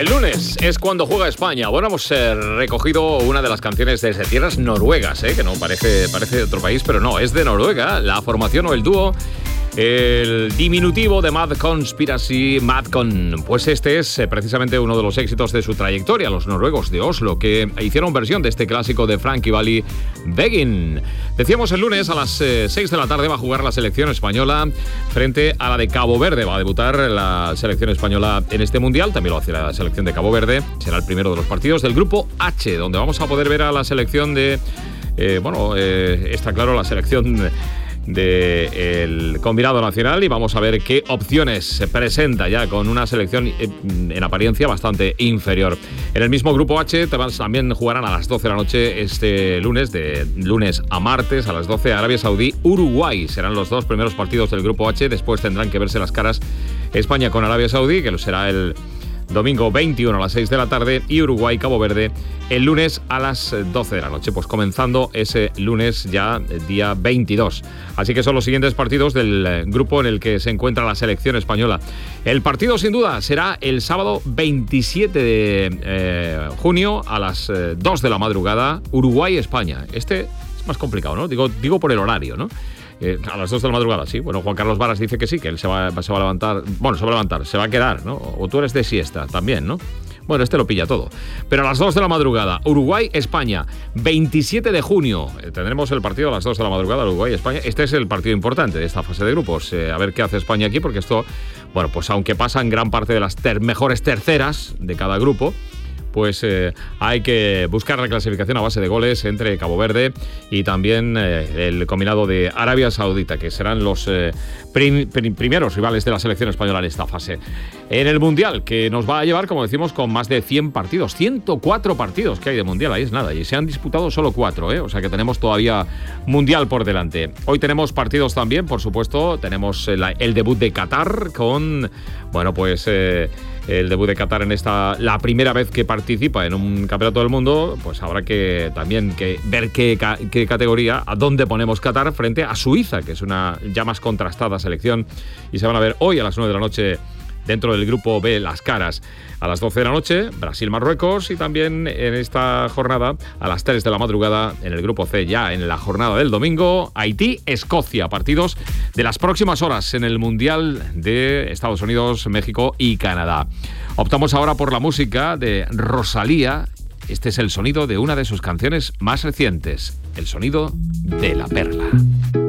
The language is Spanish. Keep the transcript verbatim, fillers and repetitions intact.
El lunes es cuando juega España. Bueno, hemos eh, recogido una de las canciones desde tierras noruegas, eh, que no parece, parece de otro país, pero no, es de Noruega. La formación o el dúo, el diminutivo de Mad Conspiracy, Madcon. Pues este es eh, precisamente uno de los éxitos de su trayectoria, los noruegos de Oslo, que hicieron versión de este clásico de Frankie Valli, Begin. Decíamos el lunes a las eh, seis de la tarde va a jugar la selección española frente a la de Cabo Verde. Va a debutar la selección española en este mundial, también lo hace la selección de Cabo Verde. Será el primero de los partidos del grupo H, donde vamos a poder ver a la selección de... Eh, bueno, eh, está claro, la selección del combinado nacional, y vamos a ver qué opciones se presenta ya con una selección eh, en apariencia bastante inferior. En el mismo grupo H también jugarán a las doce de la noche este lunes, de lunes a martes a las doce, Arabia Saudí, Uruguay. Serán los dos primeros partidos del grupo H. Después tendrán que verse las caras España con Arabia Saudí, que lo será el domingo veintiuno a las seis de la tarde, y Uruguay, Cabo Verde, el lunes a las doce de la noche. Pues comenzando ese lunes ya, día veintidós. Así que son los siguientes partidos del grupo en el que se encuentra la selección española. El partido, sin duda, será el sábado veintisiete de eh, junio a las eh, dos de la madrugada, Uruguay-España. Este es más complicado, ¿no? Digo, digo por el horario, ¿no? Eh, a las dos de la madrugada, sí. Bueno, Juan Carlos Varas dice que sí, que él se va, se va a levantar. Bueno, se va a levantar, se va a quedar, ¿no? O tú eres de siesta también, ¿no? Bueno, este lo pilla todo. Pero a las dos de la madrugada, Uruguay-España, veintisiete de junio. Eh, tendremos el partido a las dos de la madrugada, Uruguay-España. Este es el partido importante de esta fase de grupos. Eh, a ver qué hace España aquí, porque esto, bueno, pues aunque pasan gran parte de las ter- mejores terceras de cada grupo, pues eh, hay que buscar la clasificación a base de goles entre Cabo Verde y también eh, el combinado de Arabia Saudita, que serán los eh, prim- prim- primeros rivales de la selección española en esta fase. En el Mundial, que nos va a llevar, como decimos, con más de cien partidos, ciento cuatro partidos que hay de Mundial, ahí es nada, y se han disputado solo cuatro, ¿eh? O sea que tenemos todavía Mundial por delante. Hoy tenemos partidos también, por supuesto, tenemos el, el debut de Qatar con, bueno, pues... Eh, el debut de Qatar en esta, la primera vez que participa en un campeonato del mundo. Pues habrá que también que ver qué, qué categoría, a dónde ponemos Qatar frente a Suiza, que es una ya más contrastada selección, y se van a ver hoy a las nueve de la noche dentro del grupo B las caras. A las doce de la noche, Brasil-Marruecos, y también en esta jornada, a las tres de la madrugada, en el grupo C, ya en la jornada del domingo, Haití-Escocia. Partidos de las próximas horas en el Mundial de Estados Unidos, México y Canadá. Optamos ahora por la música de Rosalía. Este es el sonido de una de sus canciones más recientes, el sonido de La Perla.